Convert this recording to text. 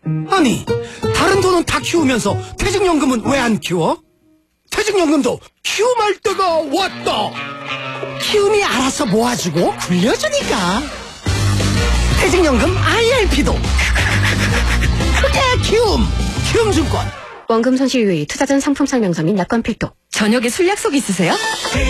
아니, 다른 돈은 다 키우면서 퇴직연금은 왜 안 키워? 퇴직연금도 키움할 때가 왔다. 키움이 알아서 모아주고 굴려주니까. 퇴직연금 IRP도 크게 키움증권. 원금 손실 유의, 투자전 상품 설명서 및 약관 필독. 저녁에 술 약속 있으세요?